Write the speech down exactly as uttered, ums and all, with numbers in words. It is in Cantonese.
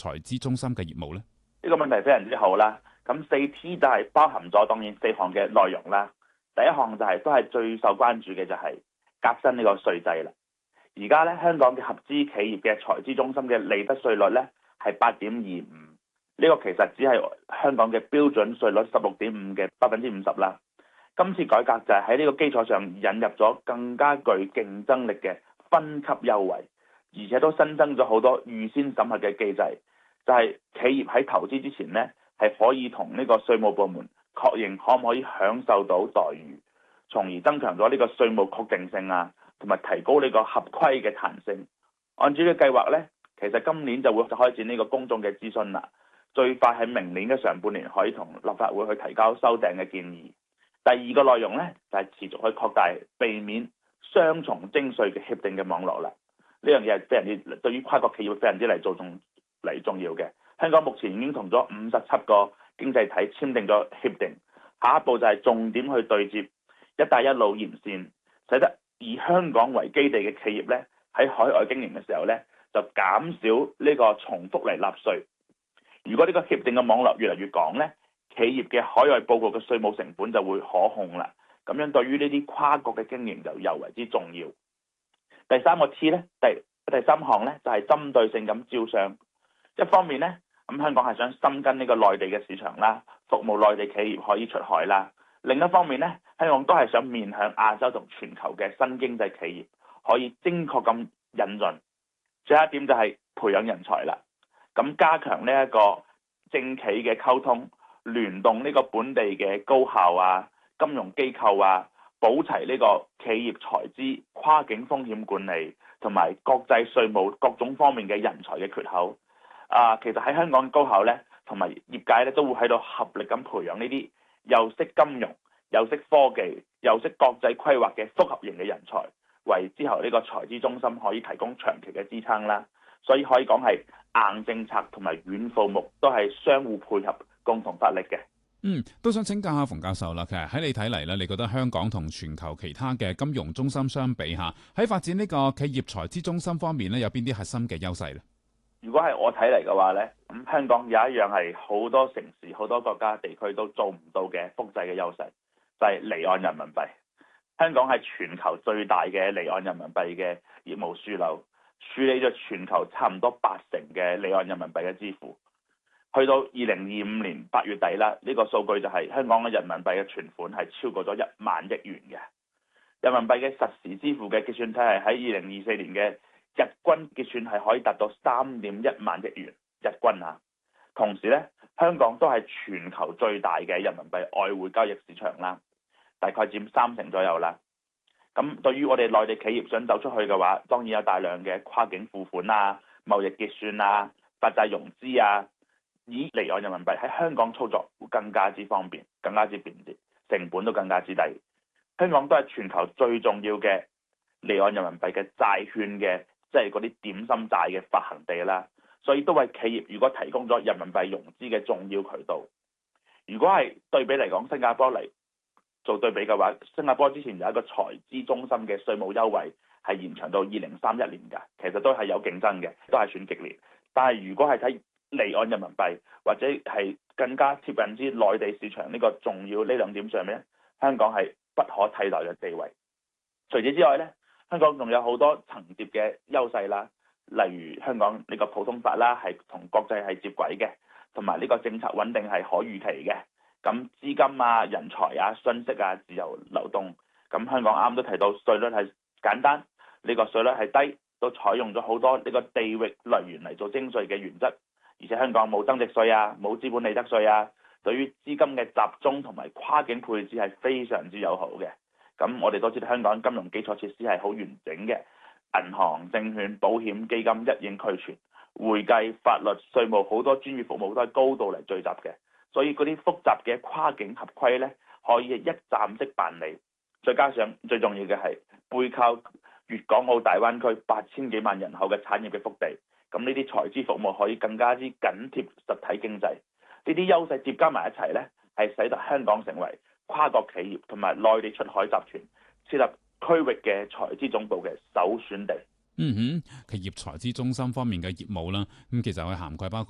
財資中心嘅業務呢？ 呢個問題非常之好啦。咁四 T 就係包含咗當然四項嘅內容啦。第一項就係、是、都係最受關注嘅就係革新呢個稅制啦。而家咧香港嘅合資企業嘅財資中心嘅利得稅率咧係八點二五，呢個其實只係香港嘅標準稅率十六點五嘅百分之五十啦。今次改革就係喺呢個基礎上引入咗更加具競爭力嘅分級優惠，而且都新增咗好多預先審核嘅機制，就係、是、企業喺投資之前呢，係可以同呢個稅務部門確認可唔可以享受到待遇，從而增強咗呢個稅務確定性啊，同埋提高呢個合規嘅彈性。按照呢個計劃呢，其實今年就會開展呢個公眾嘅諮詢啦，最快喺明年嘅上半年可以同立法會去提交修訂嘅建議。第二個內容呢，就係、是、持續去擴大避免雙重徵稅嘅協定嘅網絡啦。呢樣嘢係非常之對於跨國企業非常之嚟做重嚟重要嘅。香港目前已經同咗五十七個經濟體簽訂咗協定，下一步就係重點去對接一帶一路沿線，使得以香港為基地嘅企業呢，喺海外經營嘅時候呢，就減少呢個重複嚟納稅。如果呢個協定嘅網絡越嚟越廣呢，企業嘅海外報告嘅稅務成本就會可控啦。咁樣對於呢啲跨國嘅經營就尤為之重要。第三個 T 呢，第第三項呢，就係、是、針對性咁招商。一方面呢，咁香港係想深耕呢個內地嘅市場啦，服務內地企業可以出海啦。另一方面呢，香港都係想面向亞洲同全球嘅新經濟企業，可以精確咁引進。最後一點就係培養人才啦。咁加強呢一個政企嘅溝通，聯動呢個本地嘅高校啊、金融機構啊，補齊呢個企業財資、跨境風險管理同埋國際稅務各種方面嘅人才嘅缺口。啊，其實喺香港高校呢，同埋業界呢，都會喺度合力咁培養呢啲又識金融、又識科技、又識國際規劃嘅複合型嘅人才，為之後呢個財資中心可以提供長期嘅支撐啦。所以可以講係硬政策同埋軟服務都係相互配合，共同發力嘅。 嗯，都想請教下馮教授啦。其實喺你睇嚟咧，你覺得香港同全球其他嘅金融中心相比下，喺發展呢個企業財資中心方面咧，有邊啲核心嘅優勢咧？ 如果係我睇嚟嘅話呢，咁香港有一樣係好多城市、好多國家地區都做唔到嘅複製嘅優勢，就係離岸人民幣。香港係全球最大嘅離岸人民幣嘅業務樞紐，處理咗全球差唔多八成嘅離岸人民幣嘅支付。去到二零二五年八月底啦，呢個數據就係香港嘅人民幣嘅存款係超過咗一萬億元嘅。人民幣嘅實時支付嘅結算體系喺二零二四年嘅日均結算係可以達到三點一萬億元日均啊。同時咧，香港都係全球最大嘅人民幣外匯交易市場啦，大概佔三成左右啦。咁對於我哋內地企業想走出去嘅話，當然有大量嘅跨境付款啊、貿易結算啊、發債融資啊，以離岸人民幣喺香港操作會更加之方便、更加之便捷，成本都更加之低。香港都係全球最重要嘅離岸人民幣嘅債券嘅，即係嗰啲點心債嘅發行地啦。所以都為企業如果提供咗人民幣融資嘅重要渠道。如果係對比嚟講，新加坡嚟做對比嘅話，新加坡之前有一個財資中心嘅稅務優惠係延長到二零三一年㗎，其實都係有競爭嘅，都係算激烈。但係如果係睇離岸人民幣或者係更加貼近之內地市場呢個重要呢兩點上面，香港係不可替代嘅地位。除此之外呢，香港仲有好多層疊嘅優勢啦。例如香港呢個普通法啦，係同國際係接軌嘅，同埋呢個政策穩定係可預期嘅。咁資金啊、人才啊、信息啊自由流動。咁香港啱都提到稅率係簡單，呢、這個稅率係低，都採用咗好多呢個地域來源嚟做徵稅嘅原則。而且香港冇增值稅啊，冇資本利得稅啊，對於資金嘅集中同埋跨境配置係非常之友好嘅。咁我哋都知道香港金融基礎設施係好完整嘅。銀行、證券、保險、基金一應俱全，會計、法律、稅務好多專業服務都係高度嚟聚集嘅，所以嗰啲複雜嘅跨境合規呢，可以一站式辦理。再加上最重要嘅係背靠粵港澳大灣區八千幾萬人口嘅產業嘅腹地，咁呢啲財資服務可以更加之緊貼實體經濟。呢啲優勢疊加埋一齊呢，係使得香港成為跨國企業同埋內地出海集團設立區域嘅財資總部嘅首選地。 嗯哼，企業財資中心方面嘅業務啦，咁其實佢涵蓋包括